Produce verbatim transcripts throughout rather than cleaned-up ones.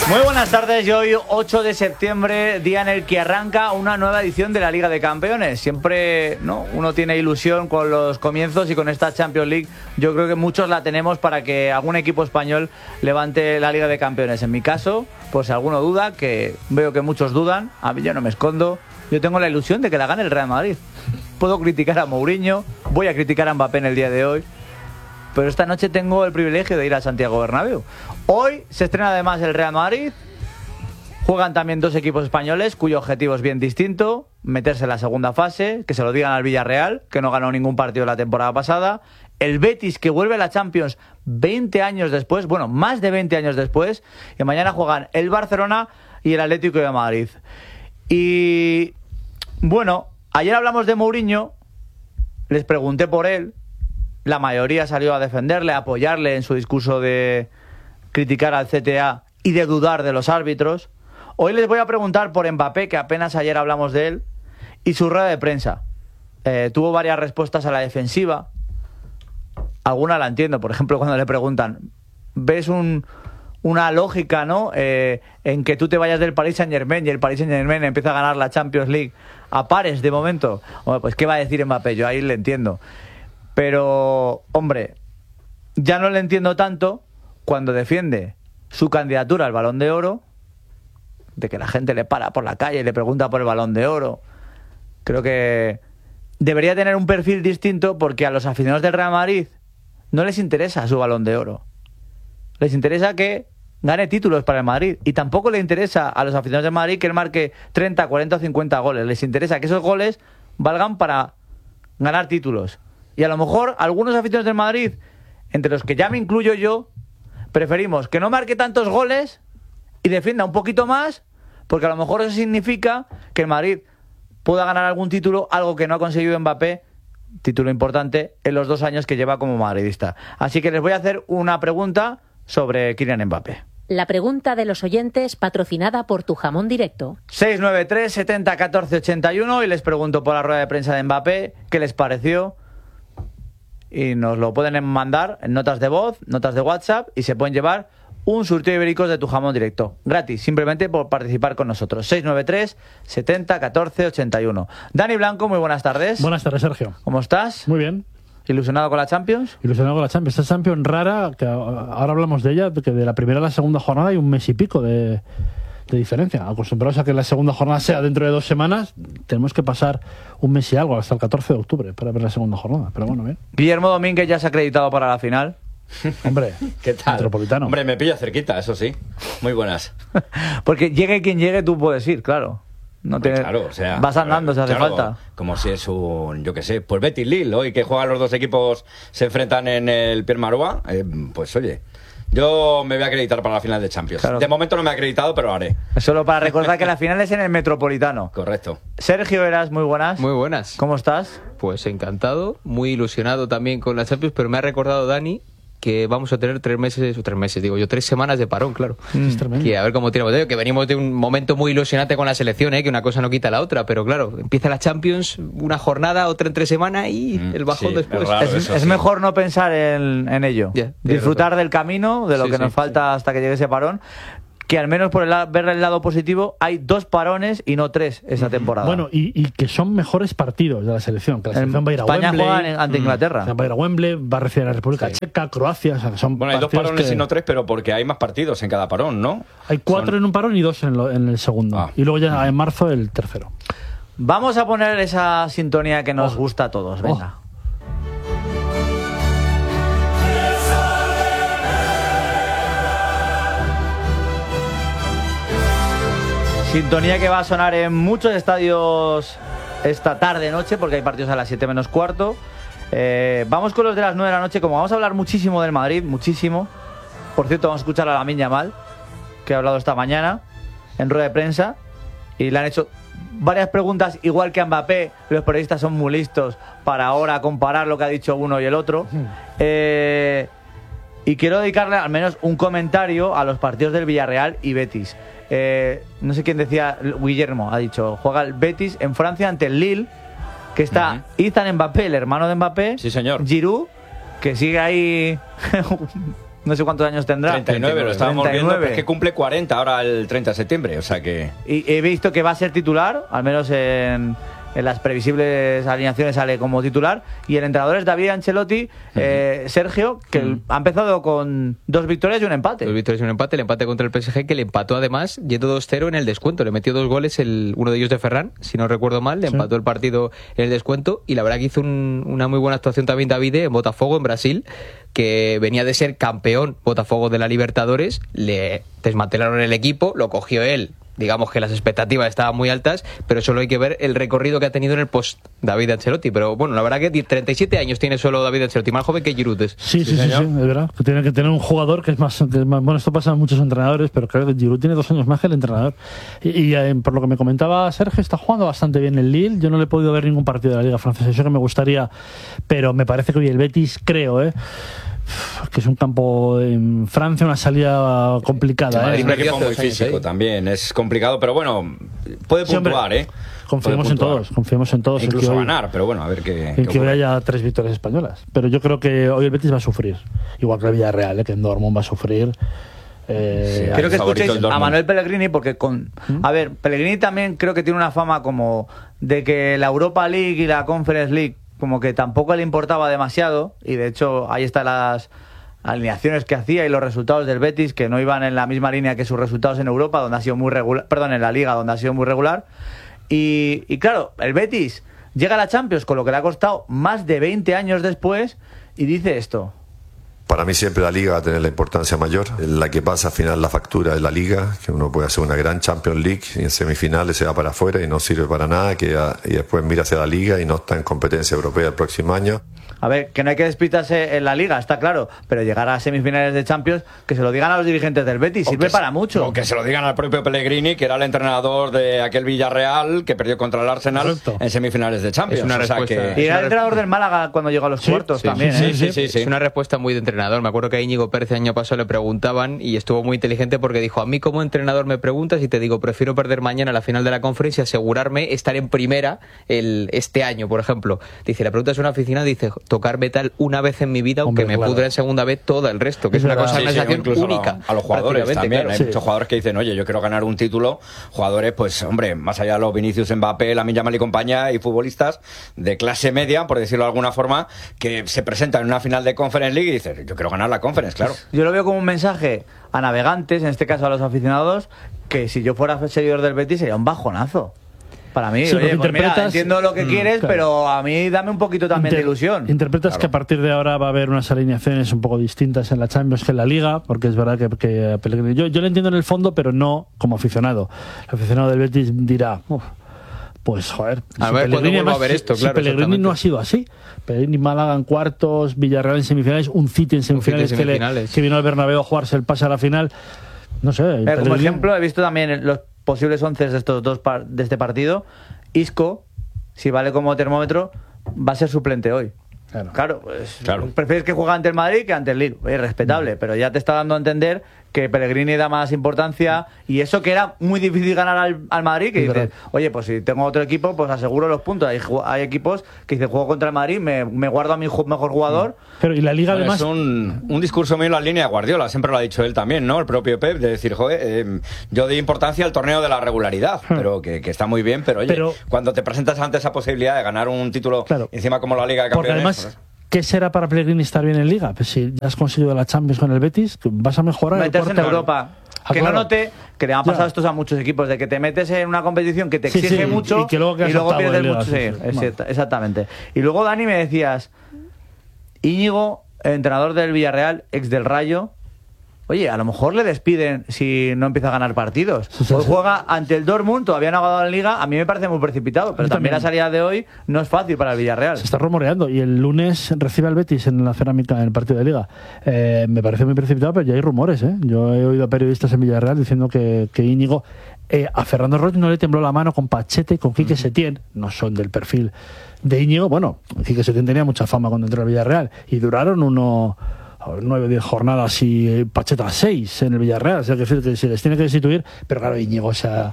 Muy buenas tardes, y hoy ocho de septiembre, día en el que arranca una nueva edición de la Liga de Campeones. Siempre, ¿no?, uno tiene ilusión con los comienzos, y con esta Champions League yo creo que muchos la tenemos para que algún equipo español levante la Liga de Campeones. En mi caso, pues si alguno duda, que veo que muchos dudan, a mí yo no me escondo, yo tengo la ilusión de que la gane el Real Madrid. Puedo criticar a Mourinho, voy a criticar a Mbappé en el día de hoy, pero esta noche tengo el privilegio de ir a Santiago Bernabéu. Hoy se estrena además el Real Madrid. Juegan también dos equipos españoles cuyo objetivo es bien distinto: meterse en la segunda fase, que se lo digan al Villarreal, que no ganó ningún partido la temporada pasada. El Betis, que vuelve a la Champions veinte años después, bueno, más de veinte años después. Y mañana juegan el Barcelona y el Atlético de Madrid. Y bueno, ayer hablamos de Mourinho, les pregunté por él. La mayoría salió a defenderle, a apoyarle en su discurso de criticar al C T A y de dudar de los árbitros. Hoy les voy a preguntar por Mbappé, que apenas ayer hablamos de él, y su rueda de prensa. Eh, tuvo varias respuestas a la defensiva. Alguna la entiendo, por ejemplo, cuando le preguntan, ¿ves un, una lógica, ¿no?, eh, en que tú te vayas del Paris Saint-Germain y el Paris Saint-Germain empieza a ganar la Champions League a pares de momento? Bueno, pues ¿qué va a decir Mbappé? Yo ahí le entiendo. Pero, hombre, ya no le entiendo tanto cuando defiende su candidatura al Balón de Oro, de que la gente le para por la calle y le pregunta por el Balón de Oro. Creo que debería tener un perfil distinto, porque a los aficionados del Real Madrid no les interesa su Balón de Oro. Les interesa que gane títulos para el Madrid, y tampoco le interesa a los aficionados del Madrid que él marque treinta, cuarenta o cincuenta goles. Les interesa que esos goles valgan para ganar títulos. Y a lo mejor algunos aficionados del Madrid, entre los que ya me incluyo yo, preferimos que no marque tantos goles y defienda un poquito más, porque a lo mejor eso significa que el Madrid pueda ganar algún título, algo que no ha conseguido Mbappé, título importante, en los dos años que lleva como madridista. Así que les voy a hacer una pregunta sobre Kylian Mbappé. La pregunta de los oyentes, patrocinada por Tu Jamón Directo. seis nueve tres, setenta, catorce, ochenta y uno, y les pregunto por la rueda de prensa de Mbappé qué les pareció. Y nos lo pueden mandar en notas de voz, notas de WhatsApp, y se pueden llevar un surtido de ibéricos de Tu Jamón Directo, gratis, simplemente por participar con nosotros. seis nueve tres, setenta, catorce, ochenta y uno. Dani Blanco, muy buenas tardes. Buenas tardes, Sergio. ¿Cómo estás? Muy bien. ¿Ilusionado con la Champions? Ilusionado con la Champions. Esta Champions rara, que ahora hablamos de ella, que de la primera a la segunda jornada hay un mes y pico de... de diferencia. Acostumbrados a que la segunda jornada sea dentro de dos semanas, tenemos que pasar un mes y algo, hasta el catorce de octubre, para ver la segunda jornada. Pero bueno, bien. Guillermo Domínguez ya se ha acreditado para la final. Hombre, ¿qué tal? Metropolitano. Hombre, me pilla cerquita, eso sí. Muy buenas. Porque llegue quien llegue, tú puedes ir, claro. No te... Claro, o sea, vas andando si hace claro, falta. Como si es un, yo qué sé, pues Betis Lille, hoy que juegan los dos equipos, se enfrentan en el Pierre Marois, eh, pues oye... Yo me voy a acreditar para la final de Champions. Claro. De momento no me he acreditado, pero lo haré. Solo para recordar que la final es en el Metropolitano. Correcto. Sergio Eras, muy buenas. Muy buenas. ¿Cómo estás? Pues encantado, muy ilusionado también con la Champions, pero me ha recordado Dani que vamos a tener tres meses, o tres meses, digo yo, tres semanas de parón, claro. Mm. Es tremendo. Que a ver cómo tiramos de ello, que venimos de un momento muy ilusionante con la selección, ¿eh? Que una cosa no quita la otra, pero claro, empieza la Champions, una jornada, otra en tres semanas y mm, el bajón sí, después. Es, raro, es, es sí. mejor no pensar en, en ello. Yeah, disfrutar razón. Del camino, de lo sí, que sí, nos falta sí. hasta que llegue ese parón. Que al menos por el lado, ver el lado positivo, hay dos parones y no tres esa temporada. Bueno, y, y que son mejores partidos de la selección. Que la selección en va a ir a España Wembley. juega ante Inglaterra. Va a ir a Wembley, va a recibir a la República sí. Checa, Croacia. O sea, que son bueno, hay dos parones que... y no tres, pero porque hay más partidos en cada parón, ¿no? Hay cuatro son... en un parón y dos en, lo, en el segundo. Ah. Y luego ya en marzo el tercero. Vamos a poner esa sintonía que nos oh. gusta a todos. Venga. Oh. Sintonía que va a sonar en muchos estadios esta tarde-noche, porque hay partidos a las siete menos cuarto. Eh, vamos con los de las nueve de la noche, como vamos a hablar muchísimo del Madrid, muchísimo. Por cierto, vamos a escuchar a Lamine Yamal, que ha hablado esta mañana en rueda de prensa, y le han hecho varias preguntas, igual que a Mbappé. Los periodistas son muy listos para ahora comparar lo que ha dicho uno y el otro. Eh, y quiero dedicarle al menos un comentario a los partidos del Villarreal y Betis. Eh, no sé quién decía, Guillermo ha dicho, juega el Betis en Francia ante el Lille, que está uh-huh. Ethan Mbappé, el hermano de Mbappé. Sí, señor. Giroud, que sigue ahí no sé cuántos años tendrá. treinta y nueve, lo estábamos treinta y nueve. viendo, es que cumple cuarenta ahora el treinta de septiembre, o sea que... Y he visto que va a ser titular, al menos en, en las previsibles alineaciones sale como titular, y el entrenador es David Ancelotti, uh-huh. eh, Sergio, que uh-huh. ha empezado con dos victorias y un empate. Dos victorias y un empate, el empate contra el P S G, que le empató además, yendo dos cero en el descuento, le metió dos goles, el, uno de ellos de Ferran, si no recuerdo mal, le sí. empató el partido en el descuento, y la verdad que hizo un, una muy buena actuación también David en Botafogo, en Brasil, que venía de ser campeón Botafogo de la Libertadores, le desmantelaron el equipo, lo cogió él, digamos que las expectativas estaban muy altas, pero solo hay que ver el recorrido que ha tenido en el post David Ancelotti. Pero bueno, la verdad que treinta y siete años tiene solo David Ancelotti, más joven que Giroud. Sí, sí, sí, sí, sí, es verdad. Que tiene que tener un jugador que es, más, que es más... Bueno, esto pasa en muchos entrenadores, pero creo que Giroud tiene dos años más que el entrenador. Y, y eh, por lo que me comentaba Sergio, está jugando bastante bien el Lille. Yo no le he podido ver ningún partido de la Liga Francesa, eso que me gustaría, pero me parece que hoy el Betis, creo, ¿eh? que es un campo en Francia, una salida complicada. Sí, ¿eh? Es un equipo muy físico también, es complicado, pero bueno, puede puntuar, sí, ¿eh? Confiemos en todos, confiemos en todos. E incluso en que ganar, hoy, pero bueno, a ver qué. En que hoy haya tres victorias españolas. Pero yo creo que hoy el Betis va a sufrir, igual que el Villarreal, ¿eh? Que en Dortmund va a sufrir. Eh, sí, creo que escuchéis a Manuel Pellegrini, porque con. ¿Mm? A ver, Pellegrini también creo que tiene una fama como de que la Europa League y la Conference League como que tampoco le importaba demasiado, y de hecho ahí están las alineaciones que hacía y los resultados del Betis, que no iban en la misma línea que sus resultados en Europa, donde ha sido muy regular, perdón, en la Liga, donde ha sido muy regular. Y, y claro, el Betis llega a la Champions con lo que le ha costado más de veinte años después, y dice esto: para mí siempre la Liga va a tener la importancia mayor. La que pasa al final la factura de la Liga, que uno puede hacer una gran Champions League y en semifinales se va para afuera y no sirve para nada, que ya, y después mira hacia la Liga y no está en competencia europea el próximo año. A ver, que no hay que despistarse en la Liga, está claro, pero llegar a semifinales de Champions, que se lo digan a los dirigentes del Betis, sirve para mucho. O que se lo digan al propio Pellegrini, que era el entrenador de aquel Villarreal que perdió contra el Arsenal. Correcto. En semifinales de Champions. Es una respuesta. O sea que... Y era el entrenador del Málaga cuando llegó a los sí, cuartos sí, también. Sí, ¿eh? sí, sí, sí, sí. Es una respuesta muy de entrenador. Me acuerdo que a Íñigo Pérez el año pasado le preguntaban y estuvo muy inteligente porque dijo: a mí como entrenador me preguntas y te digo, prefiero perder mañana la final de la conferencia y asegurarme estar en primera el, este año, por ejemplo. Dice, la pregunta es una aficionada, dice, tocar metal una vez en mi vida, aunque Hombre, me claro. pudre en segunda vez todo el resto, que es, es una cosa, sí, una sensación sí, única. A, a los jugadores también, claro. Hay sí. muchos jugadores que dicen, oye, yo quiero ganar un título. Jugadores, pues, hombre, más allá de los Vinicius, Mbappé, Lamine Yamal y compañía, y futbolistas de clase media, por decirlo de alguna forma, que se presentan en una final de Conference League y dicen, yo quiero ganar la Conference, claro. Yo lo veo como un mensaje a navegantes, en este caso a los aficionados, que si yo fuera seguidor del Betis sería un bajonazo. Para mí, sí, oye, pues mira, entiendo lo que mm, quieres, claro. pero a mí dame un poquito también Inter- de ilusión. Interpretas claro. que a partir de ahora va a haber unas alineaciones un poco distintas en la Champions que en la Liga, porque es verdad que, que Pellegrini, yo, yo lo entiendo en el fondo, pero no como aficionado. El aficionado del Betis dirá, uff, pues joder, a si ver, Pellegrini, además, a ver esto, si claro, Pellegrini no ha sido así. Pellegrini, Málaga en cuartos, Villarreal en semifinales, un City en semifinales, en semifinales. Que, le, que vino al Bernabéu a jugarse el pase a la final. No sé. Eh, como ejemplo, he visto también los posibles once de estos dos par- de este partido. Isco, si vale como termómetro, va a ser suplente hoy. Claro, claro, pues, claro. prefieres que juegue ante el Madrid que ante el Lille. Es respetable, mm. pero ya te está dando a entender que Pellegrini da más importancia, y eso que era muy difícil ganar al, al Madrid, que dices, oye, pues si tengo otro equipo, pues aseguro los puntos. Hay, hay equipos que dicen, juego contra el Madrid, me, me guardo a mi mejor jugador. Pero y la Liga bueno, además... Es un, un discurso mío en la línea de Guardiola, siempre lo ha dicho él también, ¿no? El propio Pep, de decir, joder, eh, yo doy importancia al torneo de la regularidad, hmm. pero que, que está muy bien, pero oye, pero, cuando te presentas ante esa posibilidad de ganar un título, claro, encima como la Liga de Campeones... Porque además... Pues, ¿qué será para Pellegrini estar bien en Liga? Pues si ya has conseguido la Champions con el Betis, vas a mejorar. Meterse en Europa. Ah, que claro. no note, que le ha pasado esto a muchos equipos, de que te metes en una competición que te exige sí, sí, mucho y, que luego, que y luego pierdes Liga, mucho. sí, Sí, sí, sí. Exactamente. Y luego, Dani, me decías, Íñigo, entrenador del Villarreal, ex del Rayo. Oye, a lo mejor le despiden si no empieza a ganar partidos. Sí, sí, hoy sí. juega ante el Dortmund, todavía no ha ganado en Liga. A mí me parece muy precipitado, pero también, también la salida de hoy no es fácil para el Villarreal. Se está rumoreando y el lunes recibe al Betis en la cerámica en el partido de Liga. Eh, me parece muy precipitado, pero ya hay rumores, ¿eh? Yo he oído a periodistas en Villarreal diciendo que, que Íñigo... Eh, a Fernando Roig no le tembló la mano con Pachete y con Quique Setién. No son del perfil de Íñigo. Bueno, Quique Setién tenía mucha fama cuando entró al Villarreal y duraron uno... nueve o diez jornadas y Pacheta seis en el Villarreal, o sea que se les tiene que destituir, pero claro, Íñigo se ha,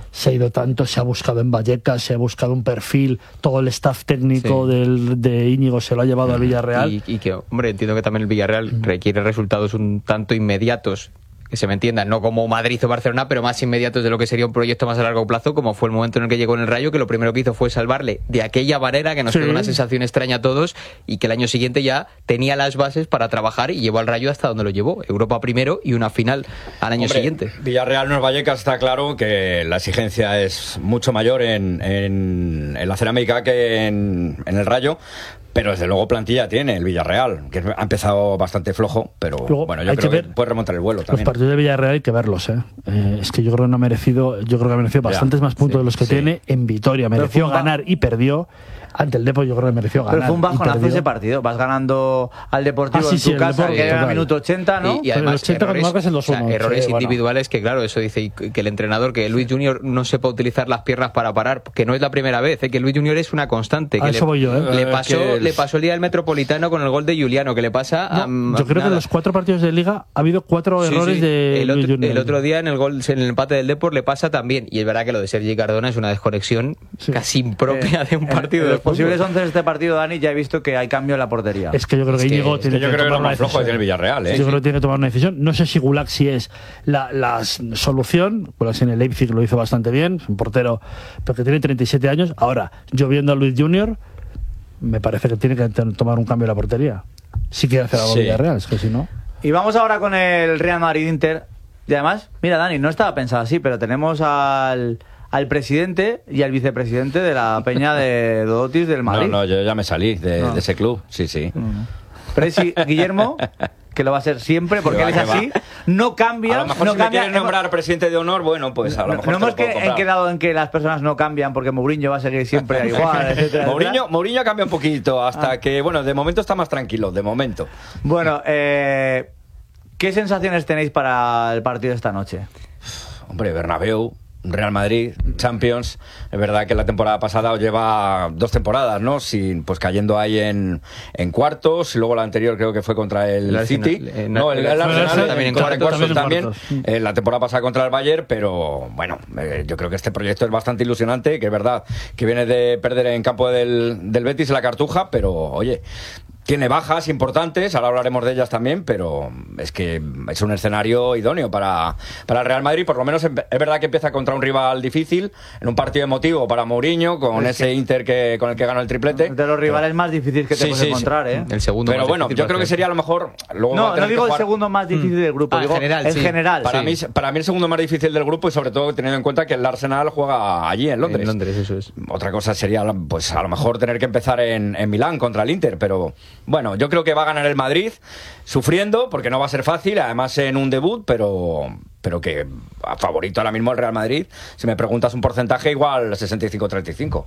se ha ido tanto, se ha buscado en Vallecas, se ha buscado un perfil, todo el staff técnico sí. del, de Íñigo se lo ha llevado al Villarreal. Y, y que, hombre, entiendo que también el Villarreal mm. requiere resultados un tanto inmediatos, que se me entienda, no como Madrid o Barcelona, pero más inmediatos de lo que sería un proyecto más a largo plazo, como fue el momento en el que llegó en el Rayo, que lo primero que hizo fue salvarle de aquella manera, que nos sí. quedó una sensación extraña a todos, y que el año siguiente ya tenía las bases para trabajar y llevó al Rayo hasta donde lo llevó, Europa primero y una final al año Hombre, siguiente. Villarreal no es Vallecas, está claro que la exigencia es mucho mayor en, en, en la cerámica que en, en el Rayo. Pero desde luego plantilla tiene el Villarreal, que ha empezado bastante flojo, pero Luego, bueno, yo creo que, que puede remontar el vuelo también. Los partidos de Villarreal hay que verlos, ¿eh? eh es que yo creo que no ha merecido, yo creo que ha merecido bastantes ya, más puntos sí, de los que sí. tiene en Vitoria. Mereció ganar y perdió. Ante el Depor yo creo que mereció ganar. Pero fue un bajonazo ese partido. Vas ganando al Deportivo ah, sí, en tu sí, casa, Depor, que era el minuto ochenta, ¿no? Y, y además ochenta errores, marcas el dos uno, o sea, errores sí, individuales bueno. que, claro, eso dice que el entrenador, que Luis Junior no sepa utilizar las piernas para parar, que no es la primera vez, ¿eh? Que Luis Junior es una constante. Que a eso le, voy yo, ¿eh? Le pasó, que le pasó el día del Metropolitano con el gol de Juliano, que le pasa no, a... Yo creo nada. que en los cuatro partidos de Liga ha habido cuatro sí, errores sí. de el Luis otro, Junior. El otro día en el gol, en el empate del Depor le pasa también. Y es verdad que lo de Sergi Cardona es una desconexión sí. casi impropia eh, de un partido. En, en de los posibles once de este partido, Dani, ya he visto que hay cambio en la portería. Es que yo creo que, es que Íñigo tiene que yo que creo tomar que lo más flojo decisión. es el Villarreal, ¿eh? Yo creo que tiene que tomar una decisión. No sé si Gulaxi es la, la solución. Gulaxi en el Leipzig lo hizo bastante bien, es un portero, pero que tiene treinta y siete años. Ahora, yo viendo a Luis Junior, me parece que tiene que tomar un cambio en la portería. Si quiere hacer algo sí. Villarreal, es que si no. Y vamos ahora con el Real Madrid-Inter. Y además, mira, Dani, no estaba pensado así, pero tenemos al... al presidente y al vicepresidente de la peña de Dodotis del Madrid. No, no, yo ya me salí de, no. de ese club, sí, sí. Presi Guillermo, que lo va a ser siempre, porque él es así, no cambia. A lo mejor no si cambia, me quieren nombrar hemos... presidente de honor, bueno, pues a lo mejor no hemos te lo puedo que, quedado en que las personas no cambian, porque Mourinho va a seguir siempre igual, etcétera, Mourinho, Mourinho cambia un poquito, hasta ah. que, bueno, de momento está más tranquilo, de momento. Bueno, eh, ¿qué sensaciones tenéis para el partido de esta noche? Hombre, Bernabéu, Real Madrid, Champions. Es verdad que la temporada pasada lleva dos temporadas, ¿no? Sin, pues cayendo ahí en, en cuartos. Luego la anterior creo que fue contra el, el City. Arsenal, eh, no, el, el, el Arsenal también en cuartos, cuartos también. también. Eh, la temporada pasada contra el Bayern, pero bueno, eh, yo creo que este proyecto es bastante ilusionante, que es verdad que viene de perder en campo del, del Betis en la Cartuja, pero oye, tiene bajas importantes, ahora hablaremos de ellas también, pero es que es un escenario idóneo para, para el Real Madrid. Por lo menos es verdad que empieza contra un rival difícil, en un partido emotivo para Mourinho, con es ese que Inter que, con el que ganó el triplete. De los rivales pero, más difíciles que te sí, puedes sí, encontrar, ¿eh? El segundo pero bueno, yo creo que sería a lo mejor... Luego no, no digo el segundo más difícil mm. del grupo, ah, digo en general. En sí. general para, sí. mí, para mí el segundo más difícil del grupo, y sobre todo teniendo en cuenta que el Arsenal juega allí, en Londres. En Londres, eso es. Otra cosa sería, pues a lo mejor tener que empezar en, en Milán contra el Inter, pero bueno, yo creo que va a ganar el Madrid sufriendo, porque no va a ser fácil, además en un debut, pero pero que a favorito ahora mismo el Real Madrid, si me preguntas un porcentaje, igual sesenta y cinco treinta y cinco.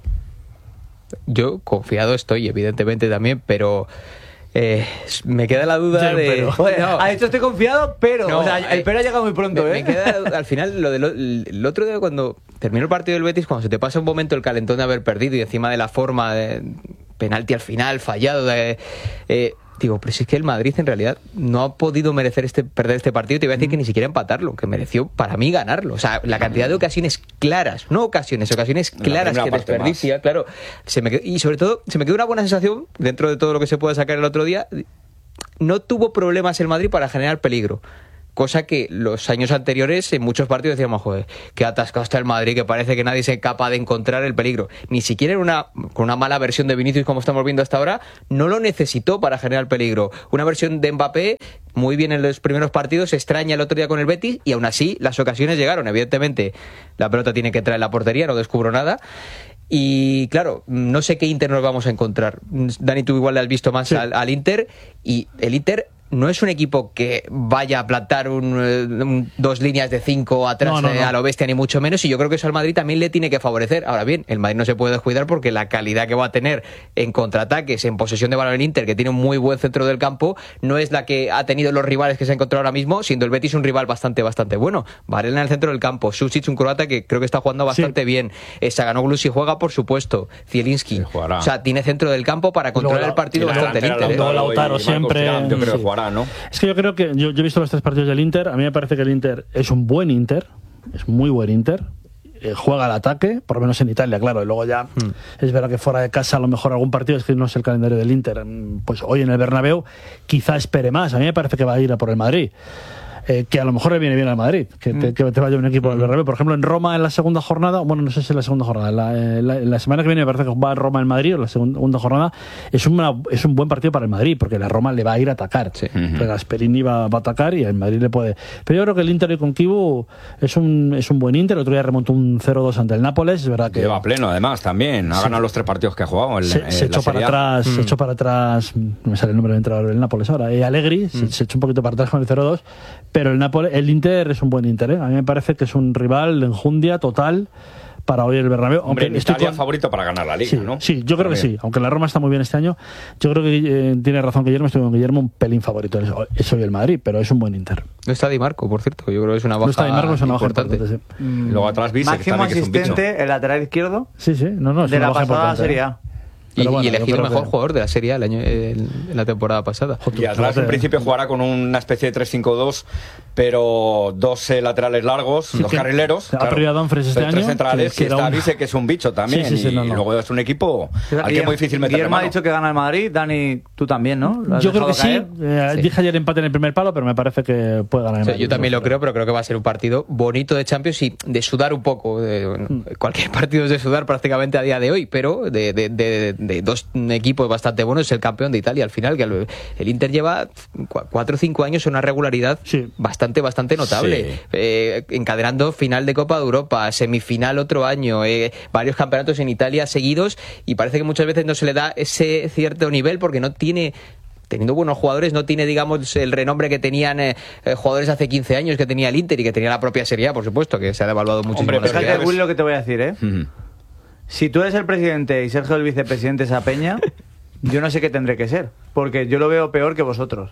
Yo confiado estoy, evidentemente también, pero eh, me queda la duda sí, de... Pero, joder, no, ha dicho estoy confiado, pero no, o sea, el pero ha llegado muy pronto, me, ¿eh? Me queda al final lo del el otro día cuando terminó el partido del Betis, cuando se te pasa un momento el calentón de haber perdido y encima de la forma de penalti al final, fallado, de... Eh, digo, pero si es que el Madrid en realidad no ha podido merecer este perder este partido, te iba a decir que ni siquiera empatarlo, que mereció para mí ganarlo. O sea, la cantidad de ocasiones claras, no ocasiones, ocasiones claras que desperdicia, más. Claro. Se me quedó, y sobre todo, se me quedó una buena sensación, dentro de todo lo que se puede sacar el otro día, no tuvo problemas el Madrid para generar peligro. Cosa que los años anteriores en muchos partidos decíamos, joder, que atascado está el Madrid, que parece que nadie es capaz de encontrar el peligro. Ni siquiera en una, con una mala versión de Vinicius como estamos viendo hasta ahora, no lo necesitó para generar peligro. Una versión de Mbappé, muy bien en los primeros partidos, extraña el otro día con el Betis, y aún así las ocasiones llegaron. Evidentemente la pelota tiene que entrar en la portería, no descubro nada. Y claro, no sé qué Inter nos vamos a encontrar. Dani, tú igual le has visto más sí. al, al Inter, y el Inter no es un equipo que vaya a plantar un, un, dos líneas de cinco atrás no, no, no. a lo bestia, ni mucho menos, y yo creo que eso al Madrid también le tiene que favorecer. Ahora bien, el Madrid no se puede descuidar, porque la calidad que va a tener en contraataques, en posesión de balón en Inter, que tiene un muy buen centro del campo, no es la que ha tenido los rivales que se ha encontrado ahora mismo, siendo el Betis un rival bastante, bastante bueno. Varela en el centro del campo, Susic, un croata que creo que está jugando bastante sí. bien, Saganoglu si juega, por supuesto, Zielinski, sí, o sea, tiene centro del campo para controlar Lola, el partido bastante el Inter. ¿eh? Lautaro siempre... Yo creo que jugará, ¿no? Es que yo creo que yo, yo he visto los tres partidos del Inter. A mí me parece que el Inter es un buen Inter, es muy buen Inter. eh, juega al ataque, por lo menos en Italia, claro, y luego ya mm. es verdad que fuera de casa a lo mejor algún partido, es que no es el calendario del Inter, pues hoy en el Bernabéu quizá espere más, a mí me parece que va a ir a por el Madrid. Eh, que a lo mejor le viene bien al Madrid, que te, que te vaya un equipo del Bernabéu. Por ejemplo, en Roma en la segunda jornada, bueno, no sé si en la segunda jornada, la, la, la semana que viene me parece que va a Roma en Madrid, o la segunda jornada, es, una, es un buen partido para el Madrid, porque la Roma le va a ir a atacar. Sí. Uh-huh. Gasperini va, va a atacar y el Madrid le puede. Pero yo creo que el Inter con Kivu es un, es un buen Inter. El otro día remontó un cero dos ante el Nápoles, es verdad que... Lleva pleno, además, también. Ha sí. ganado los tres partidos que ha jugado. El, se, el, se, echó para atrás, mm. se echó para atrás, no me sale el nombre del entrenador del Nápoles ahora, eh, Allegri, mm. se, se echó un poquito para atrás con el cero dos, pero el Nápoles, el Inter es un buen Inter, ¿eh? A mí me parece que es un rival de enjundia total para hoy el Bernabéu. Hombre, en Italia con... favorito para ganar la Liga, sí, ¿no? Sí, yo creo También. que sí. Aunque la Roma está muy bien este año, yo creo que eh, tiene razón Guillermo, estoy con Guillermo, un pelín favorito. Es, es hoy el Madrid, pero es un buen Inter. No está Di Marco, por cierto, yo creo que es una baja no está Di Marco, es una baja importante. importante sí. mm. Luego atrás Vice, máximo que también, asistente, que es un bicho. El lateral izquierdo. Sí, sí, no, no, es de una la baja pasada importante. Serie A. Y, bueno, y elegido el mejor que... jugador de la Serie A el año, el, en la temporada pasada. Y atrás en principio jugará con una especie de tres cinco dos, pero dos eh, laterales largos, sí, dos carrileros. Ha perdido a Dumfries este tres año. centrales, que, que está un... Vice, que es un bicho también. Sí, sí, sí, y, no, no. y luego es un equipo al que es muy difícil meterle Guillermo mano. ha dicho que gana el Madrid. Dani, tú también, ¿no? Yo creo que sí. Eh, sí. Dije ayer empate en el primer palo, pero me parece que puede ganar el Madrid. Sí, yo también lo creo, pero creo que va a ser un partido bonito de Champions y de sudar un poco. De, bueno, mm. Cualquier partido es de sudar prácticamente a día de hoy, pero de, de, de, de dos equipos bastante buenos. Es el campeón de Italia al final, que el, el Inter lleva cuatro o cinco años en una regularidad sí. bastante bastante notable, sí. eh, encadenando final de Copa de Europa, semifinal otro año, eh, varios campeonatos en Italia seguidos, y parece que muchas veces no se le da ese cierto nivel porque no tiene, teniendo buenos jugadores, no tiene, digamos, el renombre que tenían eh, jugadores hace quince años que tenía el Inter y que tenía la propia Serie A, por supuesto, que se ha devaluado muchísimo. Hombre, fíjate, Willy, lo que te voy a decir, ¿eh? Uh-huh. Si tú eres el presidente y Sergio el vicepresidente de esa peña, yo no sé qué tendré que ser, porque yo lo veo peor que vosotros.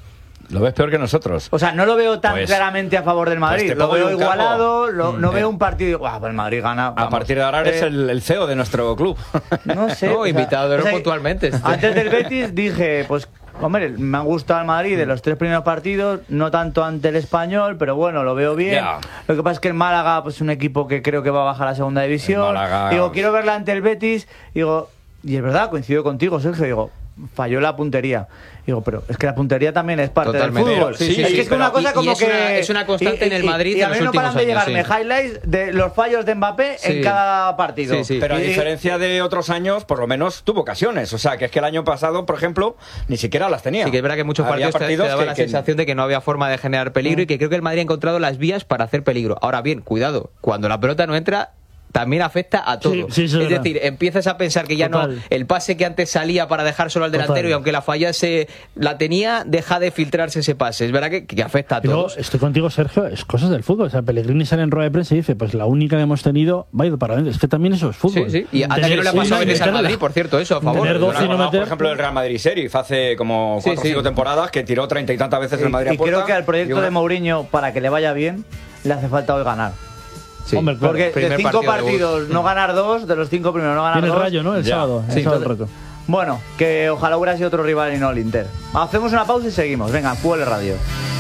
¿Lo ves peor que nosotros? O sea, no lo veo tan pues, claramente a favor del Madrid. Pues lo veo igualado, lo, no eh. veo un partido... Buah, pues el Madrid gana... Vamos. A partir de ahora eres eh, el, el C E O de nuestro club. No sé. No, o invitado de oro o sea, puntualmente. Antes del Betis dije, pues, hombre, me ha gustado el Madrid de los tres primeros partidos, no tanto ante el Español, pero bueno, lo veo bien. Yeah. Lo que pasa es que el Málaga, pues, es un equipo que creo que va a bajar a la segunda división. Málaga... Digo, quiero verla ante el Betis. Digo... Y es verdad, coincido contigo, Sergio, digo, falló la puntería. Digo, pero es que la puntería también es parte Totalmente. del fútbol. Sí, sí, es sí, que es pero, una cosa y, como y es que... Una, es una constante y, en el Madrid y, y en a mí los no paran de años, llegarme sí. highlights de los fallos de Mbappé sí. en cada partido. Sí, sí. Pero a y, diferencia de otros años, por lo menos tuvo ocasiones. O sea, que es que el año pasado, por ejemplo, ni siquiera las tenía. Sí, que es verdad que muchos había partidos, partidos te, te daban la que, sensación de que no había forma de generar peligro mm. y que creo que el Madrid ha encontrado las vías para hacer peligro. Ahora bien, cuidado, cuando la pelota no entra... también afecta a todo. Sí, sí, sí, es verdad. decir, empiezas a pensar que ya Total. no el pase que antes salía para dejar solo al delantero Total. y aunque la fallase la tenía, deja de filtrarse ese pase. Es verdad que, que afecta a todos. Estoy contigo, Sergio, es cosas del fútbol. O sea, Pellegrini sale en rueda de prensa y dice, pues la única que hemos tenido va a ir para adentro. Es que también eso es fútbol. Sí, sí. Y a Daniel no le ha pasado a veces al Madrid, por cierto, eso a favor. doce, no por ejemplo, el Real Madrid Sheriff hace como cuatro o sí, cinco sí. temporadas que tiró treinta y tantas veces sí, el Madrid y a puerta. Y creo que al proyecto de Mourinho, para que le vaya bien, le hace falta hoy ganar. Sí. Hombre, claro. Porque de cinco partido partidos de no ganar dos, de los cinco primeros no ganar Tiene dos. el Rayo, ¿no? El ya. sábado. Sí, el sábado entonces, bueno, que ojalá hubiera sido otro rival y no el Inter. Hacemos una pausa y seguimos. Venga, Q L Radio.